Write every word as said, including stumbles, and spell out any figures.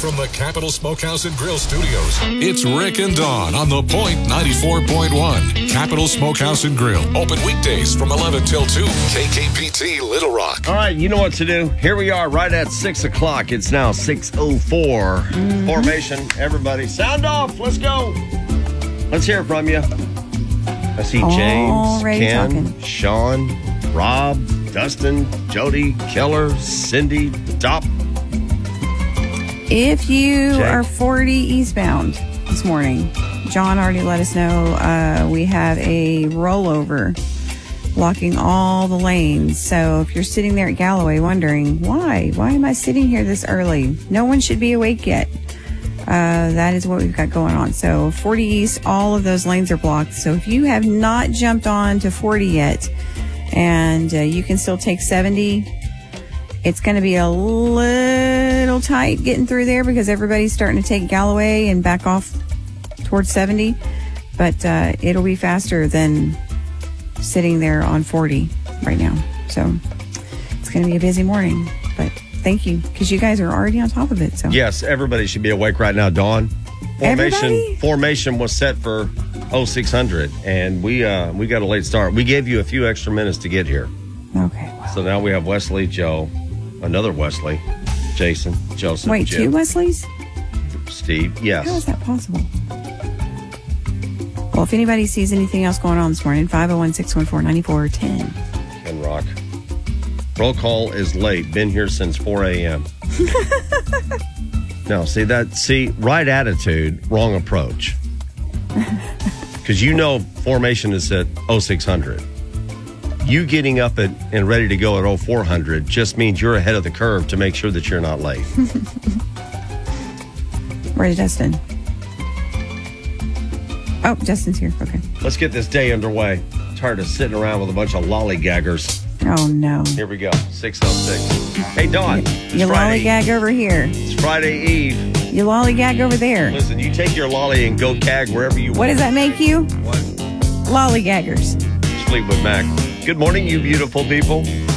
from the Capital Smokehouse and Grill Studios, it's Rick and Dawn on The Point ninety-four point one. Capital Smokehouse and Grill. Open weekdays from eleven till two. K K P T Little Rock. All right, you know what to do. Here we are right at six o'clock. It's now six oh four. Mm-hmm. Formation, everybody. Sound off. Let's go. Let's hear from you. I see James, Already Ken, talking. Sean, Rob, Dustin, Jody, Keller, Cindy, Dop. If you Jake. are forty eastbound this morning, John already let us know uh, we have a rollover blocking all the lanes. So if you're sitting there at Galloway wondering, why? Why am I sitting here this early? No one should be awake yet. Uh, that is what we've got going on. So forty East, all of those lanes are blocked. So if you have not jumped on to forty yet, and uh, you can still take seventy, it's going to be a little tight getting through there because everybody's starting to take Galloway and back off towards seventy. But uh, it'll be faster than sitting there on forty right now. So it's going to be a busy morning. But thank you, because you guys are already on top of it. So Yes, everybody should be awake right now, Dawn. Formation Everybody? formation was set for oh six hundred, and we uh, we got a late start. We gave you a few extra minutes to get here. Okay. Wow. So now we have Wesley, Joe, another Wesley, Jason, Joseph, Wait, Jim, two Wesleys? Steve. Yes. How is that possible? Well, if anybody sees anything else going on this morning, five oh one, six one four, nine four one zero. Ken Rock. Roll call is late. Been here since four a.m. No, see that? See, right attitude, wrong approach. Because you know formation is at oh six hundred. You getting up at, and ready to go at oh four hundred just means you're ahead of the curve to make sure that you're not late. Where's Justin? Oh, Justin's here. Okay. Let's get this day underway. Tired of sitting around with a bunch of lollygaggers. Oh, no. Here we go. six oh six. Hey, Dawn. It's You Friday. lollygag over here. It's Friday Eve. You lollygag over there. Listen, you take your lolly and go gag wherever you What want. does that make you? What? Lollygaggers. Fleetwood Mac. Good morning, you beautiful people.